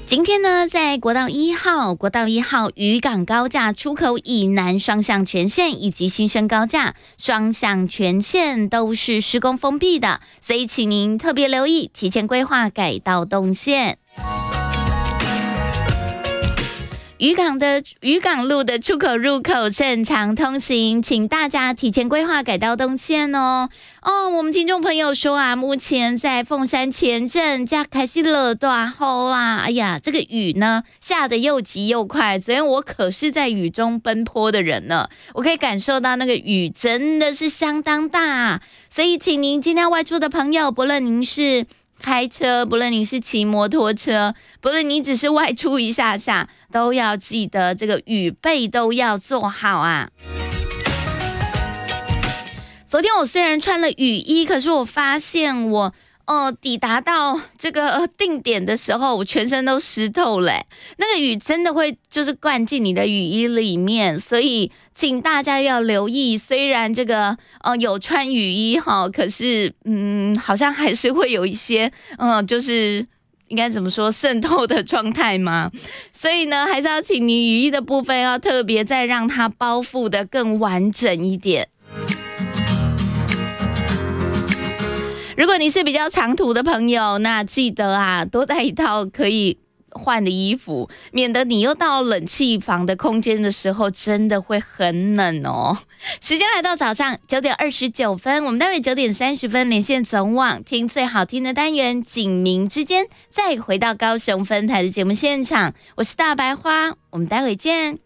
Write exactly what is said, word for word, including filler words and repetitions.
今天呢，在国道一号、国道一号渔港高架出口以南双向全线以及新生高架双向全线都是施工封闭的，所以请您特别留意，提前规划改道动线。渔港的渔港路的出口入口正常通行，请大家提前规划改道动线哦。哦，我们听众朋友说啊，目前在凤山前镇加开始了大雨啦，哎呀，这个雨呢下得又急又快。昨天我可是在雨中奔波的人呢，我可以感受到那个雨真的是相当大，所以请您今天外出的朋友，不论您是开车，不论你是骑摩托车，不论你只是外出一下下，都要记得这个雨备都要做好啊。昨天我虽然穿了雨衣，可是我发现我哦，抵达到这个定点的时候，我全身都湿透了。那个雨真的会就是灌进你的雨衣里面，所以请大家要留意。虽然这个呃有穿雨衣哈，可是嗯，好像还是会有一些嗯、呃，就是应该怎么说渗透的状态嘛。所以呢，还是要请你雨衣的部分要特别再让它包覆的更完整一点。如果你是比较长途的朋友，那记得啊，多带一套可以换的衣服，免得你又到冷气房的空间的时候，真的会很冷哦。时间来到早上九点二十九分，我们待会九点三十分连线总网，听最好听的单元警民之间，再回到高雄分台的节目现场，我是大白花，我们待会见。